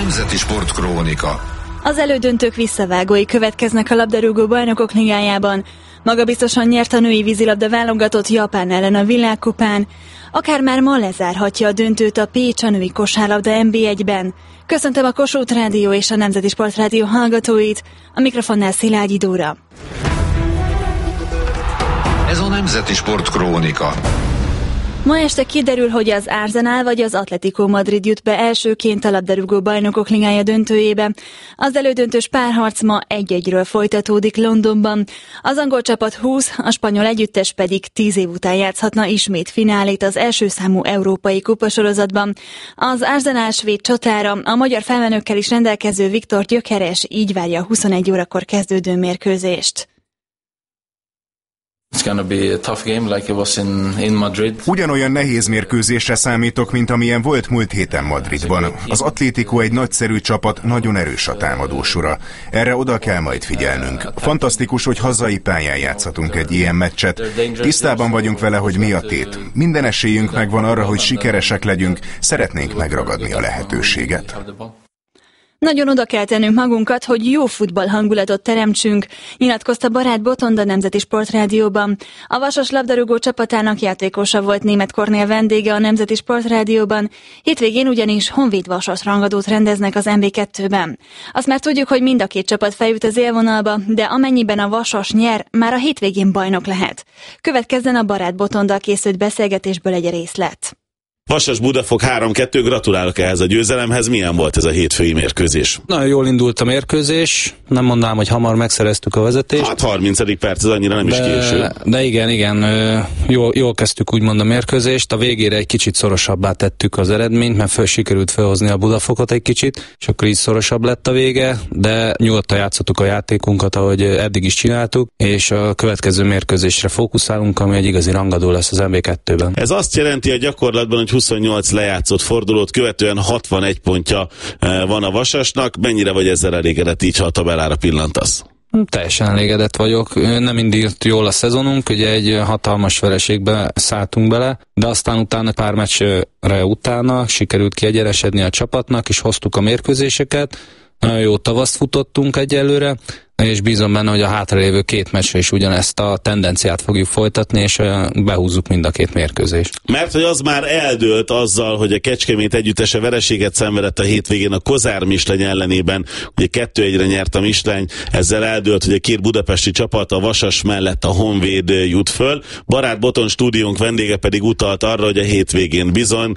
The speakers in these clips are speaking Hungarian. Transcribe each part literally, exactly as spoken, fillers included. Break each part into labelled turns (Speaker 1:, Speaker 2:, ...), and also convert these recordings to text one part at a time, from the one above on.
Speaker 1: Nemzeti Sportkrónika.
Speaker 2: Az elődöntők visszavágói következnek a labdarúgó bajnokok ligájában. Magabiztosan nyert a női vízilabda válogatott Japán ellen a világkupán. Akár már ma lezárhatja a döntőt a Pécs a női kosárlabda en bé egyben. Köszöntöm a Kossuth Rádió és a Nemzeti Sportrádió hallgatóit, a mikrofonnál Szilágyi Dóra.
Speaker 1: Ez a Nemzeti Sportkrónika.
Speaker 2: Ma este kiderül, hogy az Arsenal vagy az Atlético Madrid jut be elsőként a labdarúgó bajnokok ligája döntőjébe. Az elődöntős párharc ma egy-egyről folytatódik Londonban. Az angol csapat húsz, a spanyol együttes pedig tíz év után játszhatna ismét finálét az első számú európai kupasorozatban. Az Arsenal svéd csatára a magyar felmenőkkel is rendelkező Viktor Gyökeres így várja a huszonegy órakor kezdődő mérkőzést.
Speaker 3: It's gonna be a tough game like it was in, in Madrid.
Speaker 4: Ugyanolyan nehéz mérkőzésre számítok, mint amilyen volt múlt héten Madridban. Az Atlético egy nagyszerű csapat, nagyon erős a támadósora. Erre oda kell majd figyelnünk. Fantasztikus, hogy hazai pályán játszhatunk egy ilyen meccset. Tisztában vagyunk vele, hogy mi a tét. Minden esélyünk megvan arra, hogy sikeresek legyünk, szeretnénk megragadni a lehetőséget.
Speaker 2: Nagyon oda kell tennünk magunkat, hogy jó futball hangulatot teremtsünk, nyilatkozta Barát Botond a Nemzeti Sportrádióban. A Vasas labdarúgó csapatának játékosa volt Németh Kornél vendége a Nemzeti Sportrádióban. Hétvégén ugyanis Honvéd-Vasas rangadót rendeznek az en bé kettőben. Azt már tudjuk, hogy mind a két csapat feljut az élvonalba, de amennyiben a Vasas nyer, már a hétvégén bajnok lehet. Következzen a Barát Botonddal készült beszélgetésből egy részlet.
Speaker 5: Vasas Budafok három kettő, gratulálok ehhez a győzelemhez. Milyen volt ez a hétfői mérkőzés?
Speaker 3: Nagyon jól indult a mérkőzés, nem mondanám, hogy hamar megszereztük a vezetést.
Speaker 5: Hát harmincadik perc, ez annyira nem
Speaker 3: de,
Speaker 5: is késő.
Speaker 3: De igen, igen, jól, jól kezdtük úgymond a mérkőzést, a végére egy kicsit szorosabbá tettük az eredményt, mert föl sikerült felhozni a Budafokot egy kicsit, és akkor így szorosabb lett a vége, de nyugodtan játszottuk a játékunkat, ahogy eddig is csináltuk, és a következő mérkőzésre fókuszálunk, ami egy igazi rangadó lesz az en bé kettőben.
Speaker 5: Ez azt jelenti a gyakorlatban, hogy huszonnyolc lejátszott fordulót követően hatvanegy pontja van a Vasasnak. Mennyire vagy ezzel elégedett, így ha a tabellára pillantasz?
Speaker 3: Teljesen elégedett vagyok. Nem indult jól a szezonunk, ugye egy hatalmas vereségbe szálltunk bele, de aztán utána pár meccsre utána sikerült kiegyenesedni a csapatnak, és hoztuk a mérkőzéseket. Nagyon jó tavaszt futottunk egyelőre, és bízom benne, hogy a hátralévő két meccsre is ugyanezt a tendenciát fogjuk folytatni, és behúzzuk mind a két mérkőzést.
Speaker 5: Mert hogy az már eldőlt azzal, hogy a Kecskemét együttese vereséget szenvedett a hétvégén a Kozár Misleny ellenében, ugye kettő egyre nyert a Misleny, ezzel eldőlt, hogy a két budapesti csapat, a Vasas mellett a Honvéd jut föl. Barát Botond stúdiónk vendége pedig utalt arra, hogy a hétvégén bizony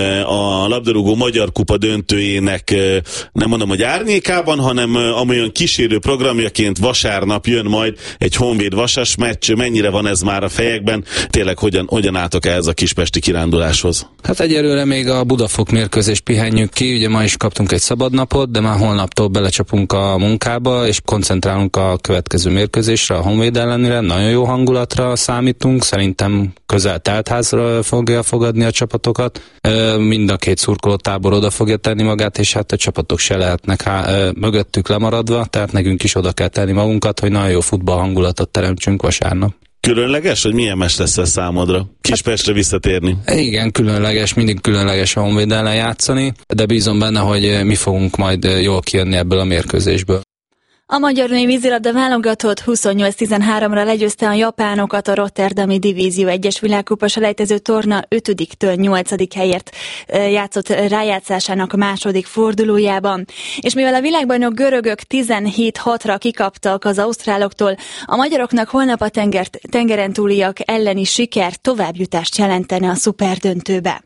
Speaker 5: a labdarúgó Magyar Kupa döntőjének nem mondom, hogy árnyékában, hanem amolyan kísérő programja vasárnap jön majd egy Honvéd-Vasas meccs. Mennyire van ez már a fejekben? Tényleg hogyan, hogyan álltok ehhez a kispesti kiránduláshoz?
Speaker 3: Hát egyelőre még a Budafok mérkőzést pihenjük ki, ugye ma is kaptunk egy szabadnapot, de már holnaptól belecsapunk a munkába, és koncentrálunk a következő mérkőzésre, a Honvéd ellenére. Nagyon jó hangulatra számítunk, szerintem közel teltházra fogja fogadni a csapatokat. Mind a két szurkoló tábor oda fogja tenni magát, és hát a csapatok se lehetnek há- mögöttük lemaradva, tehát nekünk is oda kell tenni magunkat, hogy nagyon jó futball hangulatot teremtsünk vasárnap.
Speaker 5: Különleges, hogy milyen meccs lesz ez számodra? Kispestre visszatérni?
Speaker 3: Igen, különleges, mindig különleges a Honvéd ellen játszani, de bízom benne, hogy mi fogunk majd jól kijönni ebből a mérkőzésből.
Speaker 2: A magyar női vízilabda válogatott huszonnyolc tizenháromra legyőzte a japánokat a Rotterdami Divízió egyes világkupa selejtező torna ötödiktől nyolcadik helyért játszott rájátszásának második fordulójában. És mivel a világbajnok görögök tizenhét hatra kikaptak az ausztráloktól, a magyaroknak holnap a tenger, tengeren túliak elleni siker továbbjutást jelentene a szuperdöntőbe.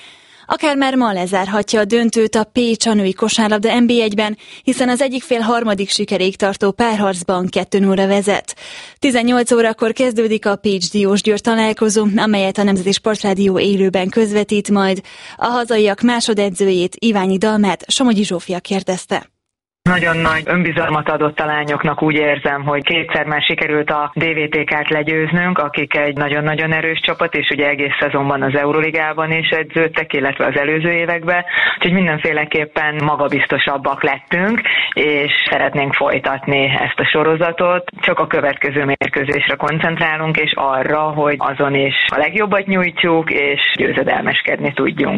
Speaker 2: Akár már ma lezárhatja a döntőt a Pécs a női kosárlabda en bé egyben, hiszen az egyik fél harmadik sikeréig tartó párharcban kettő nullra vezet. tizennyolc órakor kezdődik a Pécs Diósgyőr találkozó, amelyet a Nemzeti Sportrádió élőben közvetít majd. A hazaiak másodedzőjét, Iványi Dalmát Somogyi Zsófia kérdezte.
Speaker 6: Nagyon nagy önbizalmat adott a lányoknak, úgy érzem, hogy kétszer már sikerült a dé vé té ká-t legyőznünk, akik egy nagyon-nagyon erős csapat, és ugye egész szezonban az Euróligában is edződtek, illetve az előző években, úgyhogy mindenféleképpen magabiztosabbak lettünk, és szeretnénk folytatni ezt a sorozatot. Csak a következő mérkőzésre koncentrálunk, és arra, hogy azon is a legjobbat nyújtsuk, és győzedelmeskedni tudjunk.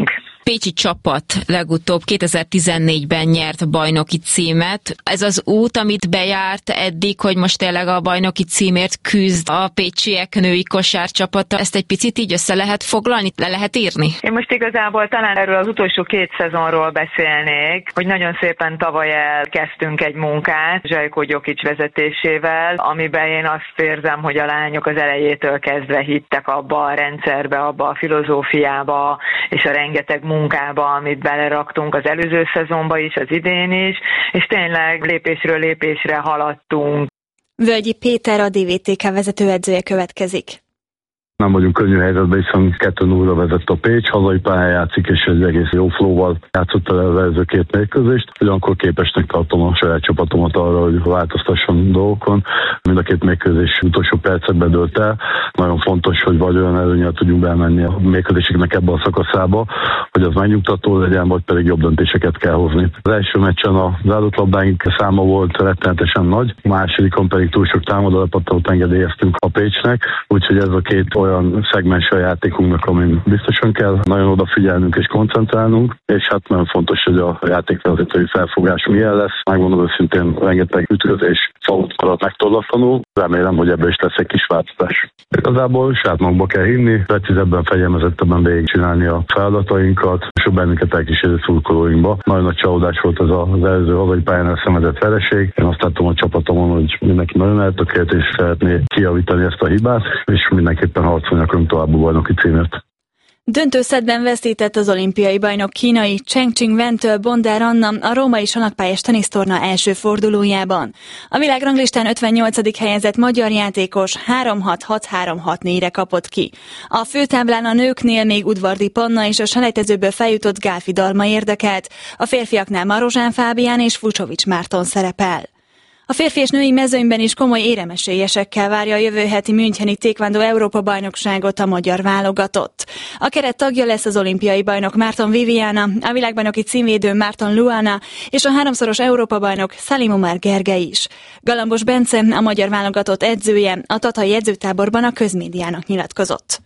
Speaker 7: pécsi csapat legutóbb kétezer-tizennégyben nyert bajnoki címet. Ez az út, amit bejárt eddig, hogy most tényleg a bajnoki címért küzd a pécsiek női kosárcsapata. Ezt egy picit így össze lehet foglalni, le lehet írni?
Speaker 6: Én most igazából talán erről az utolsó két szezonról beszélnék, hogy nagyon szépen tavaly elkezdtünk egy munkát Željko Đokić vezetésével, amiben én azt érzem, hogy a lányok az elejétől kezdve hittek abba a rendszerbe, abba a filozófiába, és a rengeteg munkába, amit beleraktunk az előző szezonba is, az idén is, és tényleg lépésről lépésre haladtunk.
Speaker 2: Völgyi Péter, a dé vé té ká vezetőedzője következik.
Speaker 8: Nem vagyunk könnyű helyzetben, hiszen kettő nullra vezett a Pécs, hazai pályán játszik, és egy egész jó flóval játszott el az előző két mérkőzést. Ugyanakkor képesnek tartom a saját csapatomat arra, hogy változtasson dolgokon. Mind a két mérkőzés utolsó percekben dőlt el. Nagyon fontos, hogy vagy olyan előnyel tudjunk bemenni a mérkőzéseknek ebbe a szakaszába, hogy az megnyugtató legyen, vagy pedig jobb döntéseket kell hozni. Az első meccsen a zárdott labdáink száma volt rettenetesen nagy, a másodikon pedig túl sok támadólepatot engedélyeztünk a Pécsnek, úgyhogy ez a két olyan szegmens a játékunknak, amin biztosan kell nagyon odafigyelnünk és koncentrálnunk, és hát nagyon fontos, hogy a játékvezetői felfogás milyen lesz. Megmondom őszintén, rengeteg ütközés szót alatt megtorlasztanul. Remélem, hogy ebből is lesz egy kis változás. Igazából saját magba kell hinni, precízebben, fegyelmezettebben végigcsinálni a feladatainkat, és a bennünket elkísérő szurkolóinkba. Nagyon nagy csalódás volt ez az előző hazai pályán elszenvedett vereség. Én azt láttam a csapatomon, hogy mindenki nagyon eltökélt, és szeretné kijavítani ezt a hibát, és mindenképpen harcolni akarunk tovább a bajnoki címért.
Speaker 2: Döntőszedben veszített az olimpiai bajnok kínai Cheng Qingwen-től Bondár Anna a római salakpályás tenisztorna első fordulójában. A világranglistán ötvennyolcadik helyezett magyar játékos három hat hat három hat négyre kapott ki. A főtáblán a nőknél még Udvardi Panna és a selejtezőből feljutott Gálfi Dalma érdekelt, a férfiaknál Marozsán Fábián és Vucsovics Márton szerepel. A férfi és női mezőnyben is komoly éremesélyesekkel várja a jövő heti müncheni taekwondo Európa-bajnokságot a magyar válogatott. A keret tagja lesz az olimpiai bajnok Márton Viviana, a világbajnoki címvédő Márton Luana és a háromszoros Európa-bajnok Salim Omar Gergely is. Galambos Bence, a magyar válogatott edzője, a tatai edzőtáborban a közmédiának nyilatkozott.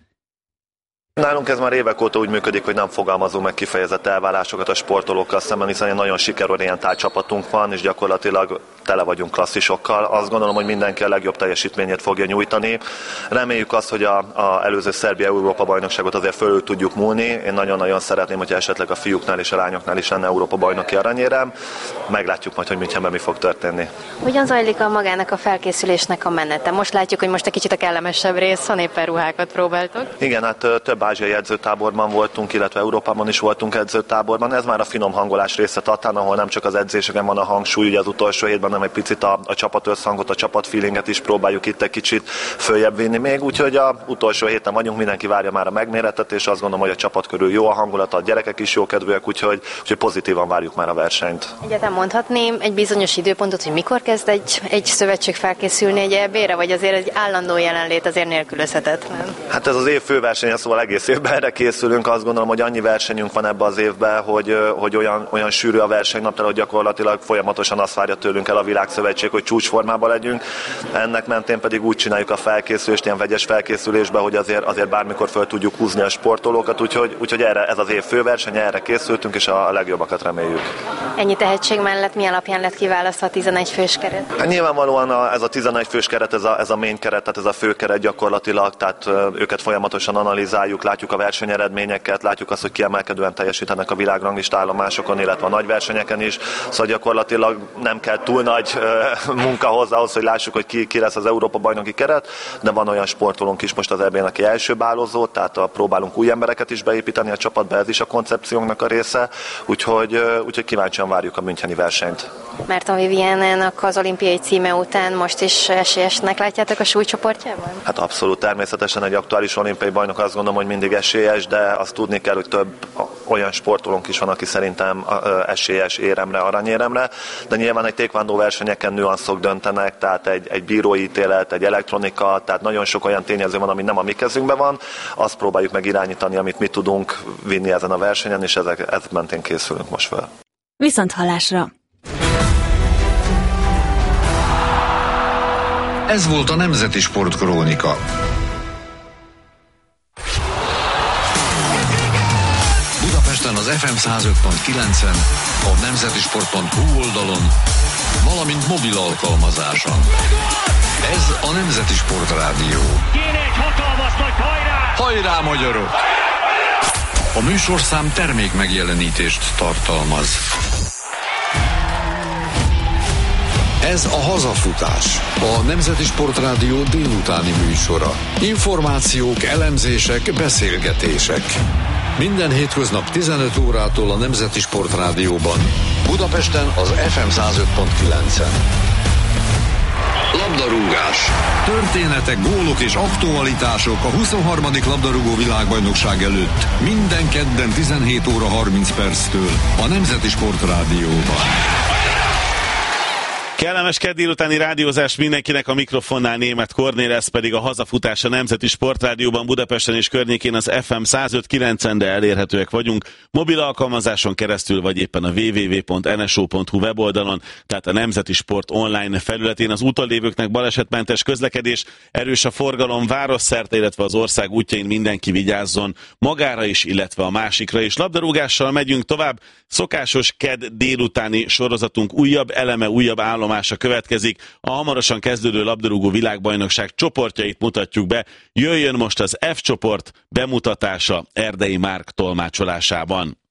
Speaker 9: Nálunk ez már évek óta úgy működik, hogy nem fogalmazunk meg kifejezett elvárásokat a sportolókkal szemben, hiszen egy nagyon sikerorientált csapatunk van, és gyakorlatilag tele vagyunk klasszisokkal. Azt gondolom, hogy mindenki a legjobb teljesítményét fogja nyújtani. Reméljük azt, hogy a, a előző Szerbia Európa-bajnokságot azért fölül tudjuk múlni. Én nagyon-nagyon szeretném, hogyha esetleg a fiúknál és a lányoknál is lenne Európa-bajnoki aranyérem. Meglátjuk majd, hogy Münchenben mi fog történni.
Speaker 10: Hogyan zajlik a magának a felkészülésnek a menete? Most látjuk, hogy most egy kicsit a kellemesebb rész, ha éppen ruhákat próbáltok. Igen, hát több ázsiai edzőtáborban voltunk, illetve Európában is voltunk edzőtáborban. Ez már a finom hangolás része Tatán, ahol nem csak az edzéseken van a hangsúly, ugye az utolsó hétben, hanem egy picit a, a csapat összhangot, a csapat feelinget is próbáljuk itt egy kicsit följebb vinni még, úgyhogy a utolsó héten vagyunk, mindenki várja már a megméretet, és azt gondolom, hogy a csapat körül jó a hangulat, a gyerekek is jókedvűek, úgyhogy, úgyhogy pozitívan várjuk már a versenyt. Egyáltalán mondhatném egy bizonyos időpontot, hogy mikor kezd egy, egy szövetség felkészülni egy é bé-re, vagy azért egy állandó jelenlét azért nélkülözhetetlen? Hát ez az év főversenye, szóval egész évben erre készülünk. Azt gondolom, hogy annyi versenyünk van ebbe az évben, hogy, hogy olyan, olyan sűrű a versenynaptár, hogy gyakorlatilag folyamatosan azt várja tőlünk el a világszövetség, hogy csúcsformában legyünk. Ennek mentén pedig úgy csináljuk a felkészülést, ilyen vegyes felkészülésbe, hogy azért, azért bármikor föl tudjuk húzni a sportolókat, úgyhogy, úgyhogy erre, ez az év főverseny, erre készültünk, és a legjobbakat reméljük. Ennyi tehetség mellett mi alapján lett kiválasztva a tizenegy fős keret? Hát nyilvánvalóan a, ez a tizenegy fős keret, ez a, ez a main keret, tehát ez a fő keret gyakorlatilag, tehát őket folyamatosan analizáljuk, látjuk a versenyeredményeket, látjuk azt, hogy kiemelkedően teljesítenek a világranglista állomásokon, illetve a nagy versenyeken is, szóval gyakorlatilag nem kell túl nagy munka hozzá ahhoz, hogy lássuk, hogy ki, ki lesz az Európa-bajnoki keret, de van olyan sportolónk is most az é bén, aki első bálozó, tehát próbálunk új embereket is beépíteni a csapatba, ez is a koncepciónknak a része, úgyhogy, úgyhogy kíváncsian várjuk a müncheni versenyt. Márton Vivianának az olimpiai címe után most is esélyesnek látjátok a súlycsoportjában? Hát abszolút, természetesen egy aktuális olimpiai bajnok, azt gondolom, hogy mindig esélyes, de azt tudni kell, hogy több olyan sportolónk is van, aki szerintem esélyes éremre, aranyéremre, de nyilván egy taekwondo versenyeken nüanszok döntenek, tehát egy, egy bírói ítélet, egy elektronika, tehát nagyon sok olyan tényező van, ami nem a mi kezünkben van, azt próbáljuk meg irányítani, amit mi tudunk vinni ezen a versenyen, és ezek, ez mentén készülünk most fel.
Speaker 2: Viszont hallásra!
Speaker 1: Ez volt a Nemzeti Sportkrónika. Budapesten Budapestben az ef em száz öt pont kilencen, a nemzetisport pont hu oldalon, valamint mobil alkalmazáson. Ez a Nemzeti Sport Rádió.
Speaker 11: Kéne egy hatalmas nagy hajrá!
Speaker 1: Hajrá, magyarok! A műsorszám termék megjelenítést tartalmaz. Ez a Hazafutás, a Nemzeti Sport Rádió délutáni műsora. Információk, elemzések, beszélgetések. Minden hétköznap tizenöt órától a Nemzeti Sport Rádióban. Budapesten az ef em száz öt pont kilencen. Labdarúgás. Történetek, gólok és aktualitások a huszonharmadik labdarúgó világbajnokság előtt. Minden kedden tizenhét óra harminc perctől a Nemzeti Sport Rádióban.
Speaker 5: Kellemes kedd délutáni rádiózás mindenkinek, a mikrofonnál Németh Kornél, ez pedig a Hazafutás a Nemzeti Sportrádióban Budapesten és környékén az ef em száz öt kilencen, de elérhetőek vagyunk mobil alkalmazáson keresztül, vagy éppen a double-u double-u double-u pont en es o pont hu weboldalon, tehát a Nemzeti Sport online felületén. Az úton lévőknek balesetmentes közlekedés, erős a forgalom városszerte, illetve az ország útjain mindenki vigyázzon magára is, illetve a másikra is. Labdarúgással megyünk tovább, szokásos kedd délutáni sorozatunk újabb eleme, újabb állomása következik. A hamarosan kezdődő labdarúgó világbajnokság csoportjait mutatjuk be. Jöjjön most az F csoport bemutatása Erdei Márk tolmácsolásában.